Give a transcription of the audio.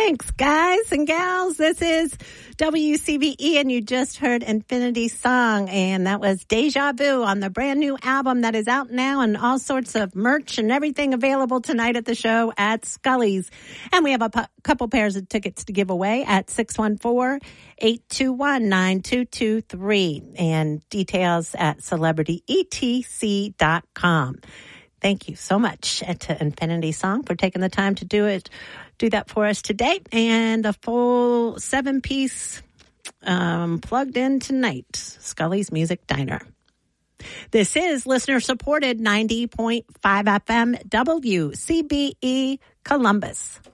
Thanks, guys and gals. This is WCBE, and you just heard Infinity Song, and that was Deja Vu on the brand new album that is out now, and all sorts of merch and everything available tonight at the show at Scully's. And we have a couple pairs of tickets to give away at 614-821-9223, and details at celebrityetc.com. Thank you so much to Infinity Song for taking the time to do that for us today. And a full 7-piece plugged in tonight, Scully's Music Diner. This is listener-supported 90.5 FM WCBE Columbus.